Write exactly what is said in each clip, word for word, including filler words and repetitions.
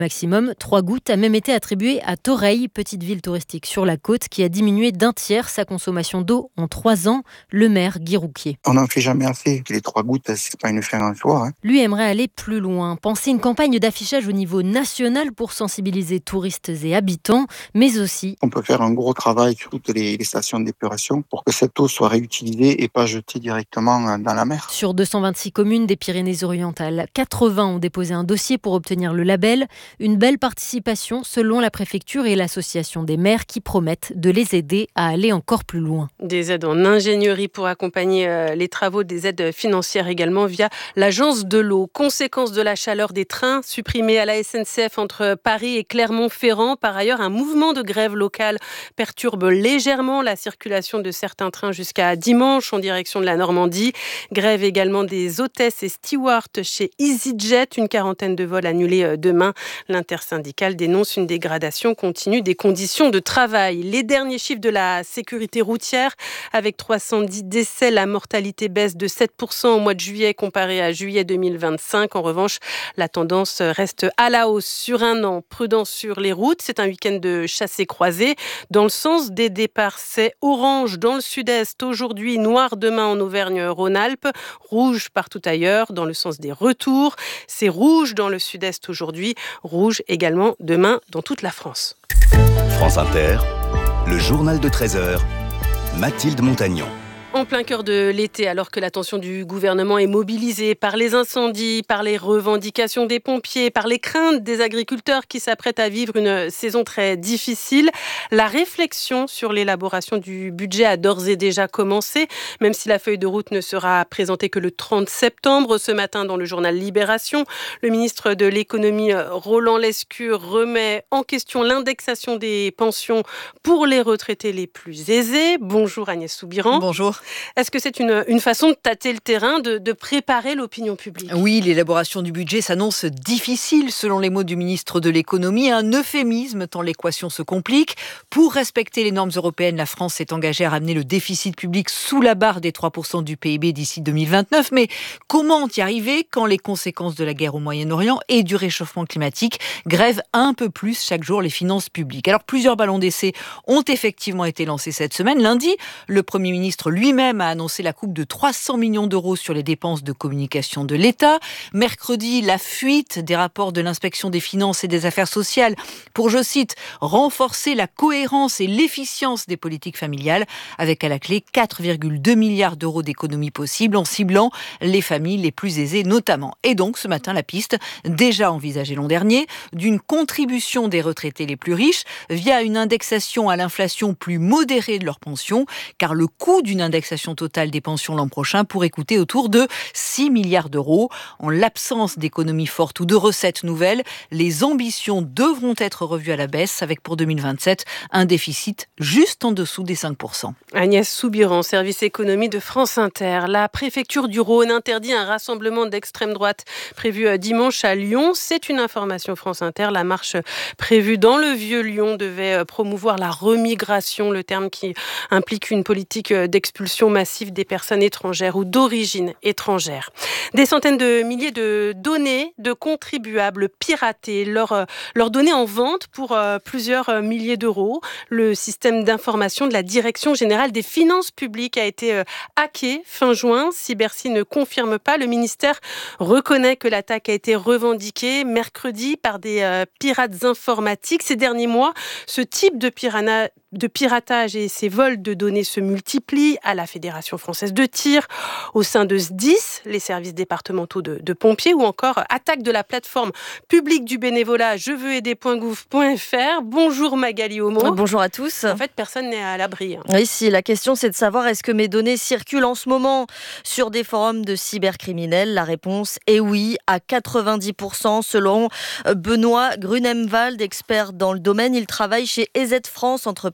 Maximum, trois gouttes a même été attribuée à Toreil, petite ville touristique sur la côte qui a diminué d'un tiers sa consommation d'eau en trois ans. Le maire Guy Rouquier. On n'en fait jamais assez. Les trois gouttes, c'est pas une fin en soi. Hein. Lui aimerait aller plus loin, penser une campagne d'affichage au niveau national pour sensibiliser touristes et habitants, mais aussi... On peut faire un gros travail sur toutes les, les stations d'épuration pour que cette eau soit réutilisée et pas jetée directement dans la mer. Sur deux cent vingt-six communes des Pyrénées-Orientales, quatre-vingts ont déposé un dossier pour obtenir le label. Une belle participation selon la préfecture et l'association des maires qui promettent de les aider à aller encore plus loin. Des aides en ingénierie pour accompagner euh, les travaux, des aides financières également via l'agence de l'eau. Conséquence de la chaleur des trains supprimés à la S N C F entre Paris et Clermont-Ferrand. Par ailleurs, un mouvement de grève locale perturbe légèrement la circulation de certains trains jusqu'à dimanche en direction de la Normandie. Grève également des hôtesses et stewards chez EasyJet. Une quarantaine de vols annulés demain. L'intersyndicale dénonce une dégradation continue des conditions de travail. Les derniers chiffres de la sécurité routière, avec trois cent dix décès, la mortalité baisse de sept pour cent au mois de juillet comparé à juillet deux mille vingt-cinq. En revanche, la tendance reste à la hausse sur un an. Prudence sur les routes, c'est un week-end de chassés-croisés. Dans le sens des départs, c'est orange dans le sud-est aujourd'hui, noir demain en Auvergne-Rhône-Alpes, rouge partout ailleurs. Dans le sens des retours, c'est rouge dans le sud-est aujourd'hui, rouge également demain dans toute la France. France Inter, le journal de treize heures, Mathilde Montagnon. En plein cœur de l'été, alors que l'attention du gouvernement est mobilisée par les incendies, par les revendications des pompiers, par les craintes des agriculteurs qui s'apprêtent à vivre une saison très difficile, la réflexion sur l'élaboration du budget a d'ores et déjà commencé, même si la feuille de route ne sera présentée que le trente septembre. Ce matin, dans le journal Libération, le ministre de l'économie, Roland Lescure, remet en question l'indexation des pensions pour les retraités les plus aisés. Bonjour Agnès Soubiran. Bonjour. Est-ce que c'est une, une façon de tâter le terrain, de, de préparer l'opinion publique ? Oui, l'élaboration du budget s'annonce difficile, selon les mots du ministre de l'économie. Un euphémisme, tant l'équation se complique. Pour respecter les normes européennes, la France s'est engagée à ramener le déficit public sous la barre des trois pour cent du P I B d'ici deux mille vingt-neuf. Mais comment y arriver quand les conséquences de la guerre au Moyen-Orient et du réchauffement climatique grèvent un peu plus chaque jour les finances publiques ? Alors, plusieurs ballons d'essai ont effectivement été lancés cette semaine. Lundi, le Premier ministre lui lui-même a annoncé la coupe de trois cents millions d'euros sur les dépenses de communication de l'État. Mercredi, la fuite des rapports de l'inspection des finances et des affaires sociales pour, je cite, renforcer la cohérence et l'efficience des politiques familiales, avec à la clé quatre virgule deux milliards d'euros d'économies possibles en ciblant les familles les plus aisées notamment. Et donc, ce matin, la piste, déjà envisagée l'an dernier, d'une contribution des retraités les plus riches via une indexation à l'inflation plus modérée de leur pension, car le coût d'une indexation totale des pensions l'an prochain pourrait coûter autour de six milliards d'euros. En l'absence d'économies fortes ou de recettes nouvelles, les ambitions devront être revues à la baisse, avec pour deux mille vingt-sept un déficit juste en dessous des cinq pour cent. Agnès Soubiran, service économie de France Inter. La préfecture du Rhône interdit un rassemblement d'extrême droite prévu dimanche à Lyon. C'est une information France Inter. La marche prévue dans le Vieux-Lyon devait promouvoir la remigration, le terme qui implique une politique d'expulsion massive des personnes étrangères ou d'origine étrangère. Des centaines de milliers de données de contribuables piratées, leurs leur données en vente pour euh, plusieurs milliers d'euros. Le système d'information de la Direction générale des finances publiques a été euh, hacké fin juin. Si Bercy ne confirme pas, le ministère reconnaît que l'attaque a été revendiquée mercredi par des euh, pirates informatiques. Ces derniers mois, ce type de pirana de piratage et ces vols de données se multiplient à la Fédération française de tir, au sein de S D I S, les services départementaux de, de pompiers, ou encore attaque de la plateforme publique du bénévolat je veux aider point gouv point f r. Bonjour Magali Aumont. Bonjour à tous. En fait, personne n'est à l'abri. Hein. Oui, si, la question c'est de savoir est-ce que mes données circulent en ce moment sur des forums de cybercriminels. La réponse est oui, à quatre-vingt-dix pour cent selon Benoît Grunemwald, expert dans le domaine. Il travaille chez E Z France, entreprise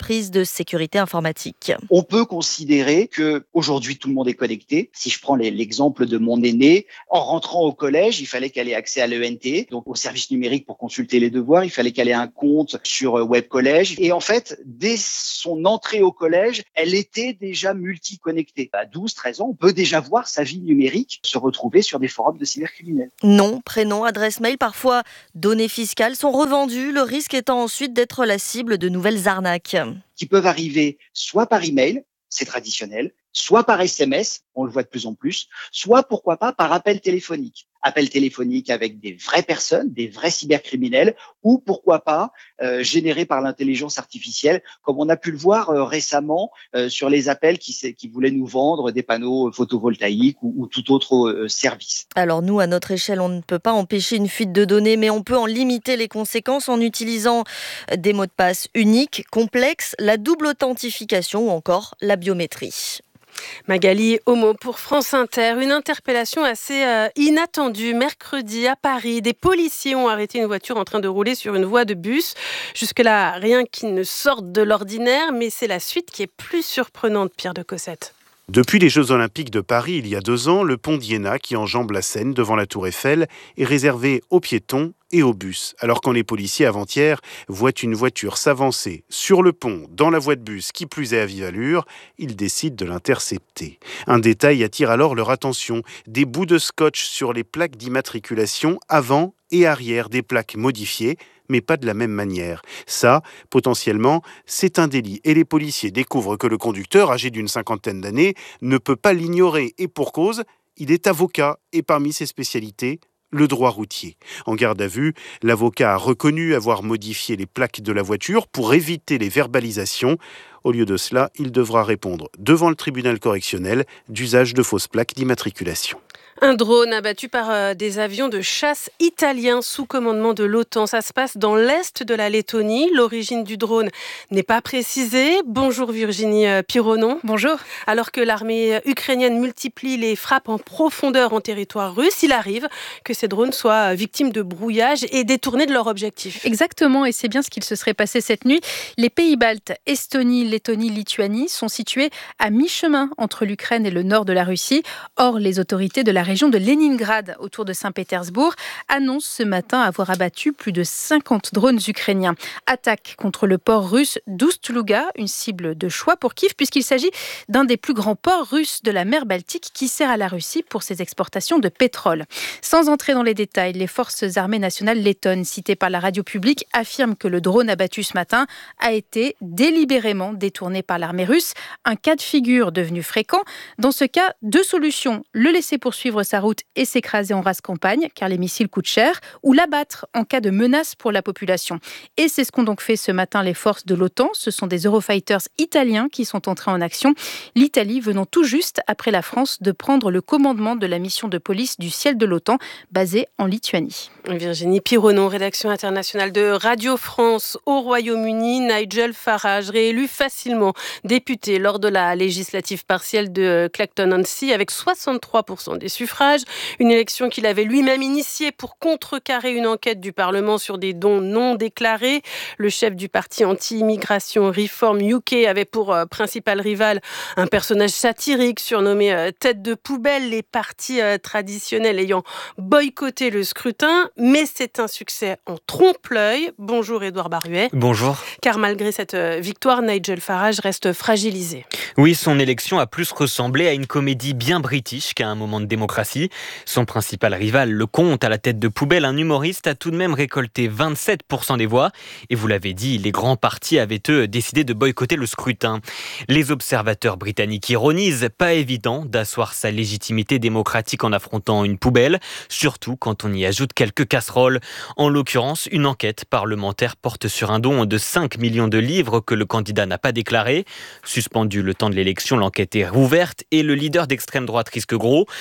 entreprises de sécurité informatique. On peut considérer que aujourd'hui tout le monde est connecté. Si je prends les, l'exemple de mon aîné, en rentrant au collège, il fallait qu'elle ait accès à l'E N T, donc au service numérique pour consulter les devoirs. Il fallait qu'elle ait un compte sur Web Collège. Et en fait, dès son entrée au collège, elle était déjà multi-connectée. À douze, treize ans, on peut déjà voir sa vie numérique se retrouver sur des forums de cybercriminels. Nom, prénom, adresse mail, parfois données fiscales sont revendues, le risque étant ensuite d'être la cible de nouvelles arnaques. Qui peuvent arriver soit par email, c'est traditionnel, soit par S M S, on le voit de plus en plus, soit pourquoi pas par appel téléphonique. Appel téléphonique avec des vraies personnes, des vrais cybercriminels, ou pourquoi pas euh, générés par l'intelligence artificielle, comme on a pu le voir euh, récemment euh, sur les appels qui, qui voulaient nous vendre des panneaux photovoltaïques ou, ou tout autre euh, service. Alors nous, à notre échelle, on ne peut pas empêcher une fuite de données, mais on peut en limiter les conséquences en utilisant des mots de passe uniques, complexes, la double authentification ou encore la biométrie. Magali Homo pour France Inter. Une interpellation assez euh, inattendue. Mercredi, à Paris, des policiers ont arrêté une voiture en train de rouler sur une voie de bus. Jusque-là, rien qui ne sorte de l'ordinaire, mais c'est la suite qui est plus surprenante, Pierre de Cossette. Depuis les Jeux Olympiques de Paris, il y a deux ans, le pont d'Iéna, qui enjambe la Seine devant la Tour Eiffel, est réservé aux piétons et aux bus. Alors quand les policiers avant-hier voient une voiture s'avancer sur le pont, dans la voie de bus, qui plus est à vive allure, ils décident de l'intercepter. Un détail attire alors leur attention. Des bouts de scotch sur les plaques d'immatriculation avant et arrière des plaques modifiées, mais pas de la même manière. Ça, potentiellement, c'est un délit. Et les policiers découvrent que le conducteur, âgé d'une cinquantaine d'années, ne peut pas l'ignorer. Et pour cause, il est avocat et parmi ses spécialités, le droit routier. En garde à vue, l'avocat a reconnu avoir modifié les plaques de la voiture pour éviter les verbalisations. Au lieu de cela, il devra répondre devant le tribunal correctionnel d'usage de fausses plaques d'immatriculation. Un drone abattu par euh, des avions de chasse italiens sous commandement de l'OTAN. Ça se passe dans l'est de la Lettonie. L'origine du drone n'est pas précisée. Bonjour Virginie euh, Pironon. Bonjour. Alors que l'armée ukrainienne multiplie les frappes en profondeur en territoire russe, il arrive que ces drones soient victimes de brouillage et détournés de leur objectif. Exactement, et c'est bien ce qu'il se serait passé cette nuit. Les pays baltes, Estonie, Lettonie, Lituanie, sont situés à mi-chemin entre l'Ukraine et le nord de la Russie. Or, les autorités de la région de Leningrad, autour de Saint-Pétersbourg, annonce ce matin avoir abattu plus de cinquante drones ukrainiens. Attaque contre le port russe d'Oust-Louga, une cible de choix pour Kiev, puisqu'il s'agit d'un des plus grands ports russes de la mer Baltique qui sert à la Russie pour ses exportations de pétrole. Sans entrer dans les détails, les forces armées nationales lettonnes, citées par la radio publique, affirment que le drone abattu ce matin a été délibérément détourné par l'armée russe. Un cas de figure devenu fréquent. Dans ce cas, deux solutions. Le laisser poursuivre sa route et s'écraser en rase campagne, car les missiles coûtent cher, ou l'abattre en cas de menace pour la population. Et c'est ce qu'ont donc fait ce matin les forces de l'OTAN. Ce sont des Eurofighters italiens qui sont entrés en action. L'Italie venant tout juste, après la France, de prendre le commandement de la mission de police du ciel de l'OTAN, basée en Lituanie. Virginie Pironon, rédaction internationale de Radio France. Au Royaume-Uni, Nigel Farage, réélu facilement député lors de la législative partielle de Clacton-on-Sea avec soixante-trois pour cent des suffrages. Une élection qu'il avait lui-même initiée pour contrecarrer une enquête du Parlement sur des dons non déclarés. Le chef du parti anti-immigration Reform U K avait pour euh, principal rival un personnage satirique surnommé euh, tête de poubelle, les partis euh, traditionnels ayant boycotté le scrutin. Mais c'est un succès en trompe-l'œil. Bonjour Édouard Baruet. Bonjour. Car malgré cette euh, victoire, Nigel Farage reste fragilisé. Oui, son élection a plus ressemblé à une comédie bien british qu'à un moment de démocratie. Son principal rival, le Comte, à la tête de poubelle, un humoriste, a tout de même récolté vingt-sept pour cent des voix. Et vous l'avez dit, les grands partis avaient, eux, décidé de boycotter le scrutin. Les observateurs britanniques ironisent, pas évident d'asseoir sa légitimité démocratique en affrontant une poubelle, surtout quand on y ajoute quelques casseroles. En l'occurrence, une enquête parlementaire porte sur un don de cinq millions de livres que le candidat n'a pas déclaré. Suspendu le temps de l'élection, l'enquête est rouverte et le leader d'extrême droite risque gros, car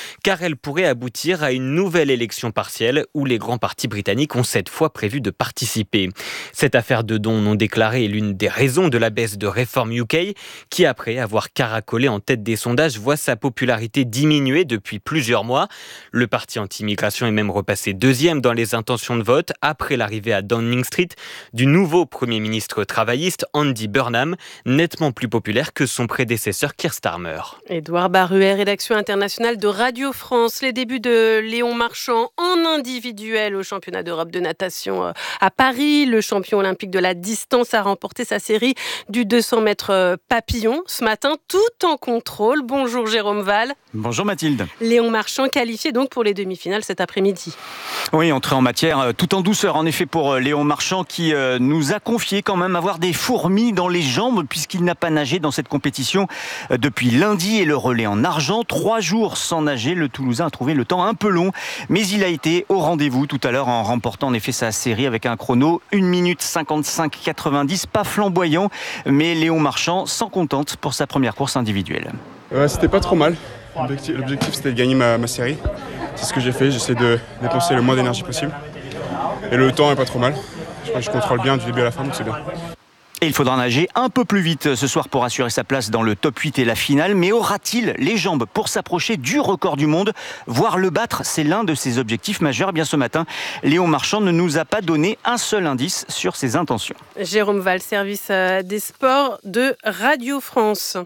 elle pourrait aboutir à une nouvelle élection partielle où les grands partis britanniques ont cette fois prévu de participer. Cette affaire de dons non déclarés est l'une des raisons de la baisse de Reform U K, qui après avoir caracolé en tête des sondages voit sa popularité diminuer depuis plusieurs mois. Le parti anti-immigration est même repassé deuxième dans les intentions de vote après l'arrivée à Downing Street du nouveau Premier ministre travailliste Andy Burnham, nettement plus populaire que son prédécesseur Keir Starmer. Édouard Baruet, rédaction internationale de Radio France. Les débuts de Léon Marchand en individuel au championnat d'Europe de natation à Paris. Le champion olympique de la distance a remporté sa série du deux cents mètres papillon ce matin, tout en contrôle. Bonjour Jérôme Val. Bonjour Mathilde. Léon Marchand qualifié donc pour les demi-finales cet après-midi. Oui, entrée en matière tout en douceur en effet pour Léon Marchand qui nous a confié quand même avoir des fourmis dans les jambes puisqu'il n'a pas nagé dans cette compétition depuis lundi et le relais en argent. Trois jours sans nager, le Toulousain a trouvé le temps un peu long, mais il a été au rendez-vous tout à l'heure en remportant en effet sa série avec un chrono une minute cinquante-cinq quatre-vingt-dix, pas flamboyant, mais Léon Marchand s'en contente pour sa première course individuelle. Euh, c'était pas trop mal. L'objectif, l'objectif c'était de gagner ma, ma série. C'est ce que j'ai fait, j'essaie de dépenser le moins d'énergie possible. Et le temps est pas trop mal. Je crois que je contrôle bien du début à la fin, donc c'est bien. Et il faudra nager un peu plus vite ce soir pour assurer sa place dans le top huit et la finale. Mais aura-t-il les jambes pour s'approcher du record du monde? Voire le battre, c'est l'un de ses objectifs majeurs. Eh bien ce matin, Léon Marchand ne nous a pas donné un seul indice sur ses intentions. Jérôme Val, service des sports de Radio France.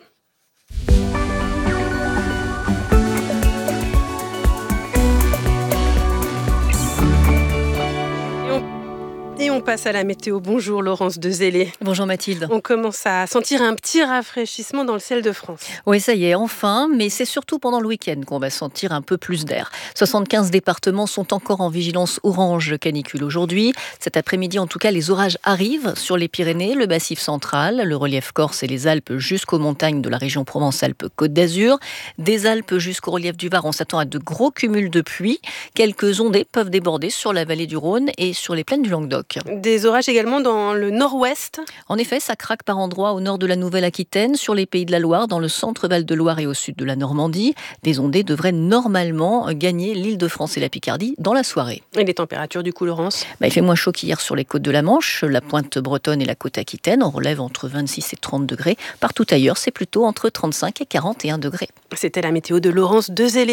Et on passe à la météo. Bonjour Laurence Dezellé. Bonjour Mathilde. On commence à sentir un petit rafraîchissement dans le ciel de France. Oui, ça y est, enfin, mais c'est surtout pendant le week-end qu'on va sentir un peu plus d'air. soixante-quinze départements sont encore en vigilance orange canicule aujourd'hui. Cet après-midi, en tout cas, les orages arrivent sur les Pyrénées, le Massif central, le relief corse et les Alpes jusqu'aux montagnes de la région Provence-Alpes-Côte d'Azur. Des Alpes jusqu'au relief du Var, on s'attend à de gros cumuls de pluie. Quelques ondées peuvent déborder sur la vallée du Rhône et sur les plaines du Languedoc. Des orages également dans le nord-ouest. En effet, ça craque par endroits au nord de la Nouvelle-Aquitaine, sur les Pays de la Loire, dans le centre Val-de-Loire et au sud de la Normandie. Des ondées devraient normalement gagner l'Île-de-France et la Picardie dans la soirée. Et les températures du coup, Laurence? bah, Il fait moins chaud qu'hier sur les côtes de la Manche, la pointe bretonne et la côte aquitaine. On relève entre vingt-six et trente degrés. Partout ailleurs, c'est plutôt entre trente-cinq et quarante et un degrés. C'était la météo de Laurence Dezellé.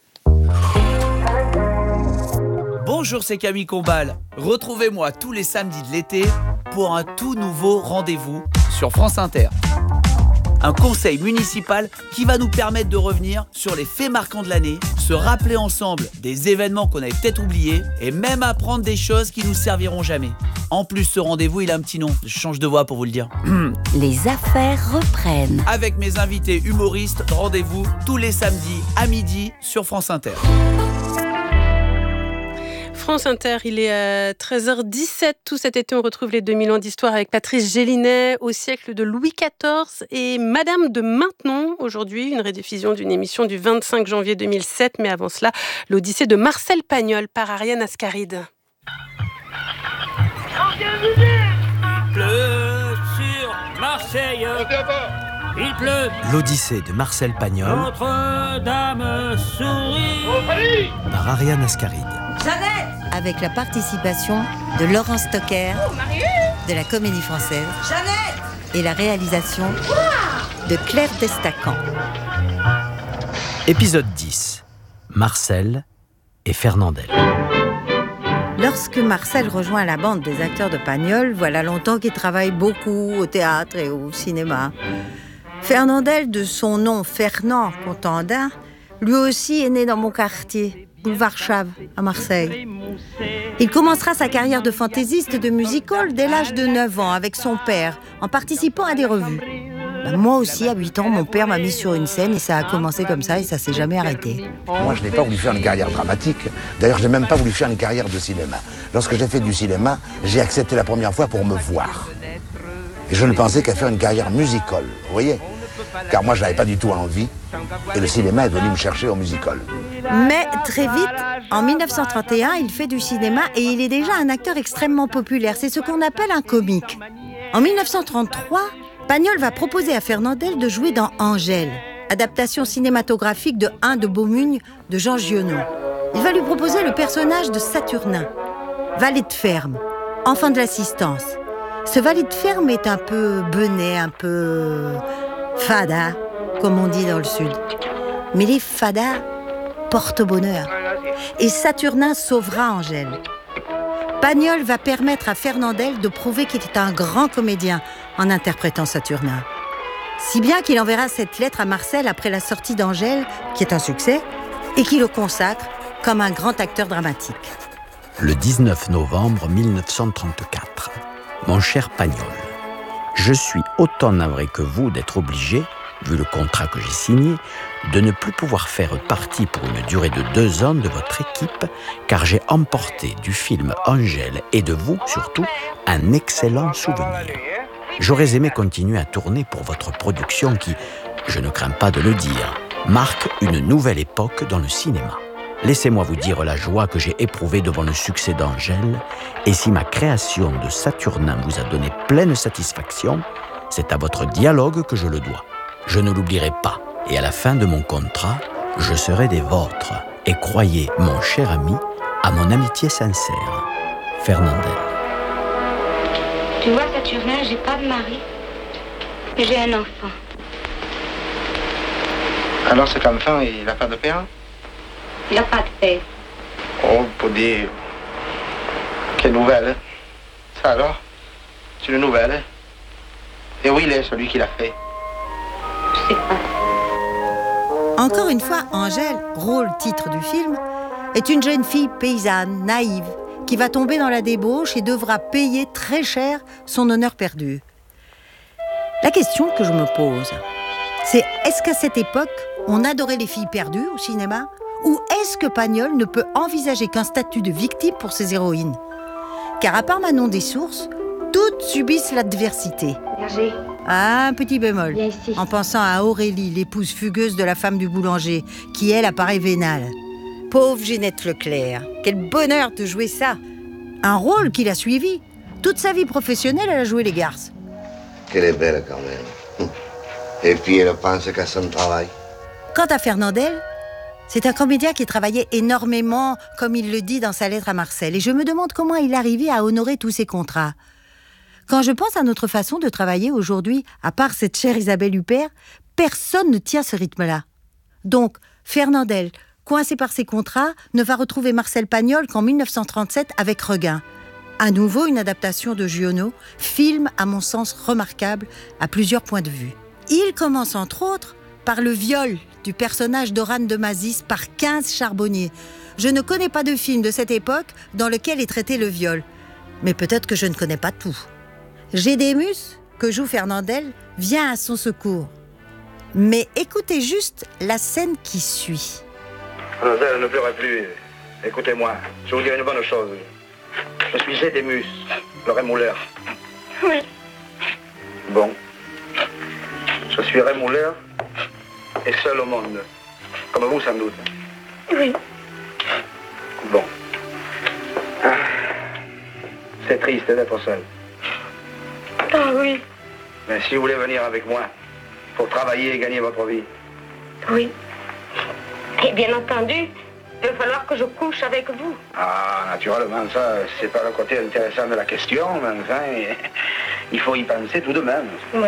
Bonjour, c'est Camille Combal. Retrouvez-moi tous les samedis de l'été pour un tout nouveau rendez-vous sur France Inter. Un conseil municipal qui va nous permettre de revenir sur les faits marquants de l'année, se rappeler ensemble des événements qu'on avait peut-être oubliés et même apprendre des choses qui nous serviront jamais. En plus, ce rendez-vous, il a un petit nom. Je change de voix pour vous le dire. Les affaires reprennent. Avec mes invités humoristes, rendez-vous tous les samedis à midi sur France Inter. France Inter, il est à treize heures dix-sept. Tout cet été, on retrouve les deux mille ans d'histoire avec Patrice Gélinet au siècle de Louis quatorze et Madame de Maintenon. Aujourd'hui, une rediffusion d'une émission du vingt-cinq janvier deux mille sept. Mais avant cela, l'Odyssée de Marcel Pagnol par Ariane Ascaride. Il pleut sur Marseille. Il pleut. L'Odyssée de Marcel Pagnol. Notre-Dame sourit. Par Ariane Ascaride. Jeannette. Avec la participation de Laurent Stocker, de la Comédie Française, Jeannette. Et la réalisation de Claire Destacan. Épisode dix. Marcel et Fernandel. Lorsque Marcel rejoint la bande des acteurs de Pagnol, voilà longtemps qu'il travaille beaucoup au théâtre et au cinéma. Fernandel, de son nom Fernand Contandin, lui aussi est né dans mon quartier, boulevard Chave, à Marseille. Il commencera sa carrière de fantaisiste de music-hall dès l'âge de neuf ans avec son père, en participant à des revues. Ben, moi aussi, à huit ans, mon père m'a mis sur une scène et ça a commencé comme ça et ça s'est jamais arrêté. Moi, je n'ai pas voulu faire une carrière dramatique. D'ailleurs, je n'ai même pas voulu faire une carrière de cinéma. Lorsque j'ai fait du cinéma, j'ai accepté la première fois pour me voir. Et je ne pensais qu'à faire une carrière music-hall, vous voyez ? Car moi, je n'avais pas du tout envie. Et le cinéma est venu me chercher au music-hall. Mais très vite, en mille neuf cent trente et un, il fait du cinéma et il est déjà un acteur extrêmement populaire. C'est ce qu'on appelle un comique. En mille neuf cent trente-trois, Pagnol va proposer à Fernandel de jouer dans Angèle. adaptation cinématographique de Un de Beaumugne de Jean Giono. Il va lui proposer le personnage de Saturnin, valet de ferme, enfant de l'assistance. Ce valet de ferme est un peu benet, un peu fada, comme on dit dans le sud. Mais les fadas portent bonheur. Et Saturnin sauvera Angèle. Pagnol va permettre à Fernandel de prouver qu'il est un grand comédien en interprétant Saturnin. Si bien qu'il enverra cette lettre à Marcel après la sortie d'Angèle, qui est un succès, et qui le consacre comme un grand acteur dramatique. Le dix-neuf novembre mille neuf cent trente-quatre. Mon cher Pagnol, je suis autant navré que vous d'être obligé, vu le contrat que j'ai signé, de ne plus pouvoir faire partie pour une durée de deux ans de votre équipe, car j'ai emporté du film Angèle et de vous, surtout, un excellent souvenir. J'aurais aimé continuer à tourner pour votre production qui, je ne crains pas de le dire, marque une nouvelle époque dans le cinéma. Laissez-moi vous dire la joie que j'ai éprouvée devant le succès d'Angèle, et si ma création de Saturnin vous a donné pleine satisfaction, c'est à votre dialogue que je le dois. Je ne l'oublierai pas, et à la fin de mon contrat, je serai des vôtres. Et croyez, mon cher ami, à mon amitié sincère. Fernandel. Tu vois, Saturnin, j'ai pas de mari, mais j'ai un enfant. Alors cet enfant, il n'a pas de père? Il n'a pas de père. Oh, pour dire... Quelle nouvelle. Ça alors? C'est une nouvelle. Et où il est, celui qui l'a fait? Je sais pas. Encore une fois, Angèle, rôle titre du film, est une jeune fille paysanne, naïve, qui va tomber dans la débauche et devra payer très cher son honneur perdu. La question que je me pose, c'est est-ce qu'à cette époque, on adorait les filles perdues au cinéma? Ou est-ce que Pagnol ne peut envisager qu'un statut de victime pour ses héroïnes? Car à part Manon des Sources, toutes subissent l'adversité. Hergé. Ah, un petit bémol, en pensant à Aurélie, l'épouse fugueuse de la femme du boulanger, qui elle apparaît vénale. Pauvre Ginette Leclerc, quel bonheur de jouer ça. Un rôle qu'il a suivi. Toute sa vie professionnelle, elle a joué les garces. Qu'elle est belle quand même. Et puis elle pense qu'à son travail. Quant à Fernandel, c'est un comédien qui travaillait énormément, comme il le dit dans sa lettre à Marcel. Et je me demande comment il arrivait à honorer tous ses contrats. Quand je pense à notre façon de travailler aujourd'hui, à part cette chère Isabelle Huppert, personne ne tient ce rythme-là. Donc, Fernandel, coincé par ses contrats, ne va retrouver Marcel Pagnol qu'en mille neuf cent trente-sept avec Regain. À nouveau une adaptation de Giono, film à mon sens remarquable à plusieurs points de vue. Il commence entre autres par le viol du personnage d'Orane de Mazis par quinze charbonniers. Je ne connais pas de film de cette époque dans lequel est traité le viol. Mais peut-être que je ne connais pas tout. Gédémus, que joue Fernandel, vient à son secours. Mais écoutez juste la scène qui suit. Fernandel, ne pleurez plus. Écoutez-moi, je vais vous dire une bonne chose. Je suis Gédémus, le rémouleur. Oui. Bon. Je suis rémouleur et seul au monde. Comme vous, sans doute. Oui. Bon. Ah. C'est triste d'être seul. Ah oui. Mais si vous voulez venir avec moi pour travailler et gagner votre vie. Oui. Et bien entendu, il va falloir que je couche avec vous. Ah, naturellement, ça, c'est pas le côté intéressant de la question, mais enfin, il faut y penser tout de même. Oui.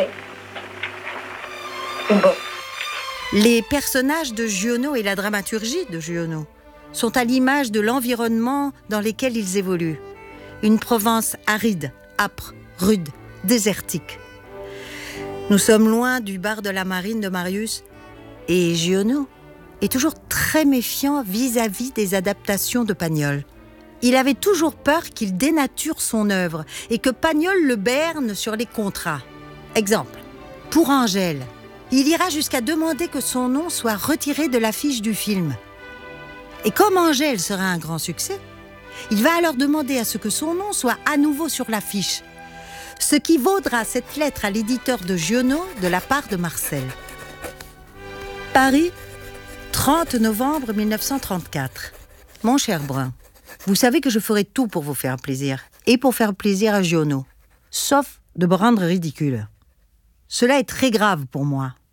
Bon. Les personnages de Giono et la dramaturgie de Giono sont à l'image de l'environnement dans lequel ils évoluent. Une Provence aride, âpre, rude, désertique. Nous sommes loin du bar de la Marine de Marius et Giono est toujours très méfiant vis-à-vis des adaptations de Pagnol. Il avait toujours peur qu'il dénature son œuvre et que Pagnol le berne sur les contrats. Exemple, pour Angèle, il ira jusqu'à demander que son nom soit retiré de l'affiche du film. Et comme Angèle sera un grand succès, il va alors demander à ce que son nom soit à nouveau sur l'affiche, ce qui vaudra cette lettre à l'éditeur de Giono de la part de Marcel. Paris, trente novembre mille neuf cent trente-quatre. Mon cher Brun, vous savez que je ferai tout pour vous faire plaisir, et pour faire plaisir à Giono, sauf de me rendre ridicule. Cela est très grave pour moi,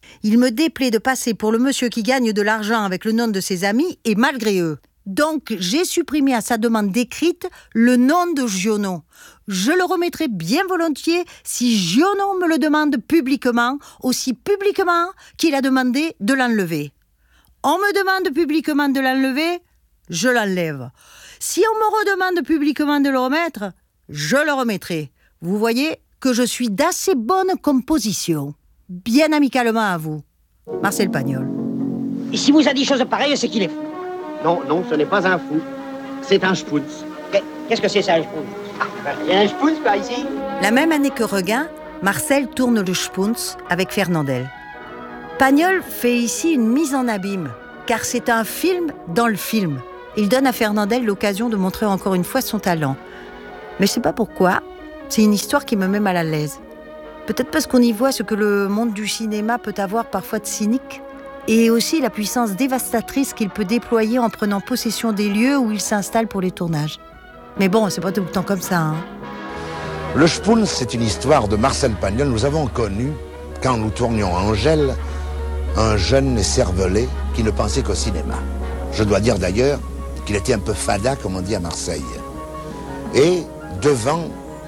Il me déplaît de passer pour le monsieur qui gagne de l'argent avec le nom de ses amis et malgré eux. Donc, j'ai supprimé à sa demande décrite le nom de Giono. Je le remettrai bien volontiers si Giono me le demande publiquement, aussi publiquement qu'il a demandé de l'enlever. On me demande publiquement de l'enlever, je l'enlève. Si on me redemande publiquement de le remettre, je le remettrai. Vous voyez que je suis d'assez bonne composition. Bien amicalement à vous. Marcel Pagnol. Et si vous a dit chose pareille, c'est qu'il est fou. Non, non, ce n'est pas un fou. C'est un Spunz. Qu'est-ce que c'est ça, un Spunz? Il y a un Spunz par ici. La même année que Regain, Marcel tourne le Spunz avec Fernandel. Pagnol fait ici une mise en abîme, car c'est un film dans le film. Il donne à Fernandel l'occasion de montrer encore une fois son talent. Mais je ne sais pas pourquoi, c'est une histoire qui me met mal à l'aise. Peut-être parce qu'on y voit ce que le monde du cinéma peut avoir parfois de cynique, et aussi la puissance dévastatrice qu'il peut déployer en prenant possession des lieux où il s'installe pour les tournages. Mais bon, c'est pas tout le temps comme ça, hein. Le Spunz, c'est une histoire de Marcel Pagnol. Nous avons connu, quand nous tournions à Angèle, un jeune et cervelé qui ne pensait qu'au cinéma. Je dois dire d'ailleurs qu'il était un peu fada, comme on dit à Marseille. Et devant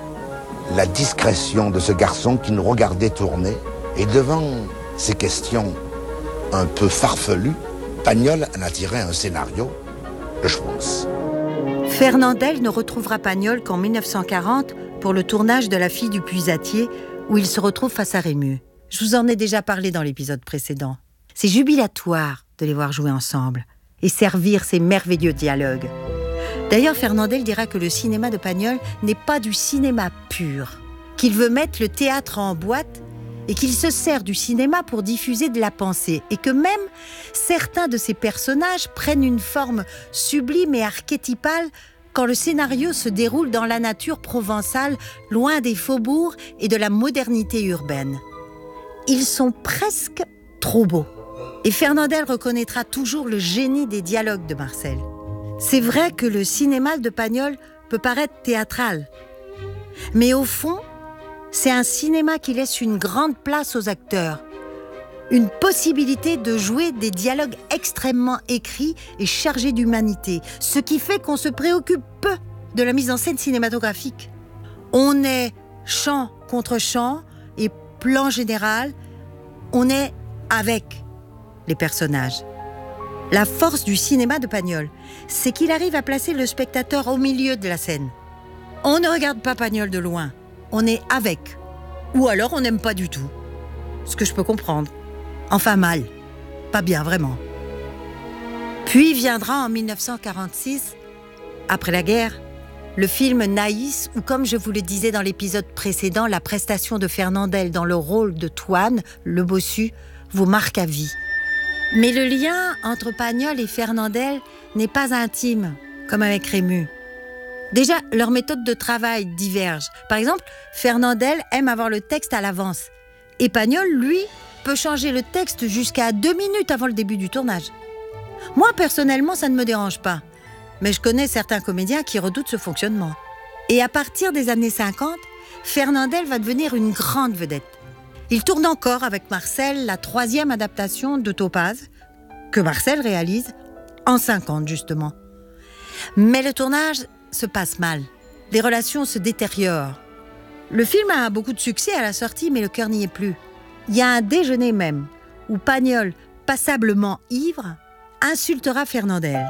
la discrétion de ce garçon qui nous regardait tourner, et devant ces questions un peu farfelues, Pagnol en a tiré un scénario, le Spunz. Fernandel ne retrouvera Pagnol qu'en mille neuf cent quarante pour le tournage de La fille du puisatier, où il se retrouve face à Rému. Je vous en ai déjà parlé dans l'épisode précédent. C'est jubilatoire de les voir jouer ensemble et servir ces merveilleux dialogues. D'ailleurs, Fernandel dira que le cinéma de Pagnol n'est pas du cinéma pur, qu'il veut mettre le théâtre en boîte et qu'il se sert du cinéma pour diffuser de la pensée, et que même certains de ses personnages prennent une forme sublime et archétypale quand le scénario se déroule dans la nature provençale, loin des faubourgs et de la modernité urbaine. Ils sont presque trop beaux. Et Fernandel reconnaîtra toujours le génie des dialogues de Marcel. C'est vrai que le cinéma de Pagnol peut paraître théâtral, mais au fond, c'est un cinéma qui laisse une grande place aux acteurs, une possibilité de jouer des dialogues extrêmement écrits et chargés d'humanité, ce qui fait qu'on se préoccupe peu de la mise en scène cinématographique. On est chant contre chant et plan général, on est avec les personnages. La force du cinéma de Pagnol, c'est qu'il arrive à placer le spectateur au milieu de la scène. On ne regarde pas Pagnol de loin, on est avec. Ou alors on n'aime pas du tout. Ce que je peux comprendre. Enfin mal, pas bien vraiment. Puis viendra en mille neuf cent quarante-six, après la guerre, le film Naïs, où, comme je vous le disais dans l'épisode précédent, la prestation de Fernandel dans le rôle de Toine, le bossu, vous marque à vie. Mais le lien entre Pagnol et Fernandel n'est pas intime, comme avec Rému. Déjà, leurs méthodes de travail divergent. Par exemple, Fernandel aime avoir le texte à l'avance. Et Pagnol, lui, peut changer le texte jusqu'à deux minutes avant le début du tournage. Moi, personnellement, ça ne me dérange pas. Mais je connais certains comédiens qui redoutent ce fonctionnement. Et à partir des années cinquante, Fernandel va devenir une grande vedette. Il tourne encore avec Marcel la troisième adaptation de Topaz, que Marcel réalise en cinquante justement. Mais le tournage se passe mal. Les relations se détériorent. Le film a beaucoup de succès à la sortie, mais le cœur n'y est plus. Il y a un déjeuner même, où Pagnol, passablement ivre, insultera Fernandel.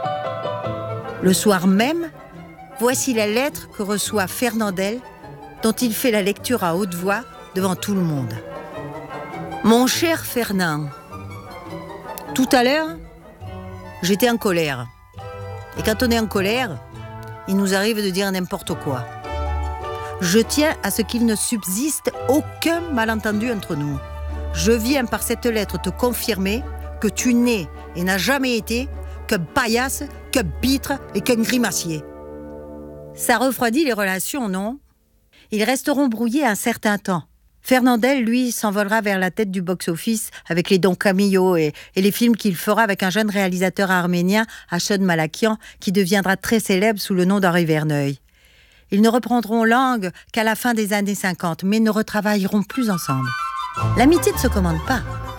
Le soir même, voici la lettre que reçoit Fernandel, dont il fait la lecture à haute voix devant tout le monde. Mon cher Fernand, tout à l'heure, j'étais en colère. Et quand on est en colère, il nous arrive de dire n'importe quoi. Je tiens à ce qu'il ne subsiste aucun malentendu entre nous. Je viens par cette lettre te confirmer que tu n'es et n'as jamais été qu'un paillasse, qu'un pitre et qu'un grimacier. Ça refroidit les relations, non ? Ils resteront brouillés un certain temps. Fernandel, lui, s'envolera vers la tête du box-office avec les Don Camillo et, et les films qu'il fera avec un jeune réalisateur arménien, Hachon Malakian, qui deviendra très célèbre sous le nom d'Henri Verneuil. Ils ne reprendront langue qu'à la fin des années cinquante, mais ne retravailleront plus ensemble. L'amitié ne se commande pas.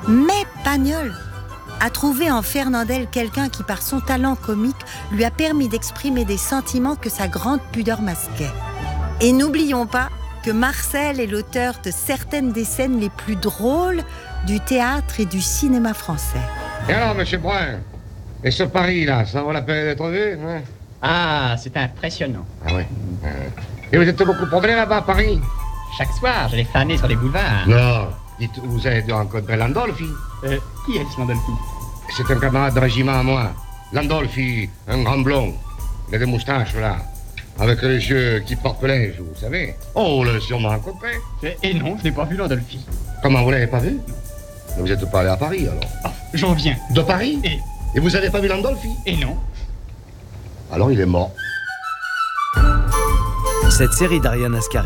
Mais Pagnol a trouvé en Fernandel quelqu'un qui, par son talent comique, lui a permis d'exprimer des sentiments que sa grande pudeur masquait. Et n'oublions pas que Marcel est l'auteur de certaines des scènes les plus drôles du théâtre et du cinéma français. Et alors, monsieur Brun, et ce Paris-là, ça vaut la peine d'être vu, hein? Ah, c'est impressionnant. Ah oui. Et vous êtes beaucoup promené là-bas à Paris? Chaque soir, j'allais flâner sur les boulevards. Non. Dites, vous avez dû rencontrer Landolfi? Euh, qui est-ce, Landolfi? C'est un camarade de régiment à moi. Landolfi, un grand blond. Il a des moustaches, là. Avec les yeux qui portent linge, vous savez. Oh, vous l'avez sûrement rencontré. Et non, je n'ai pas vu Landolfi. Comment, vous l'avez pas vu? Vous n'êtes pas allé à Paris, alors? Oh, j'en viens. De Paris? Et Et vous n'avez pas vu Landolfi? Et non. Alors il est mort. Cette série d'Ariane Ascari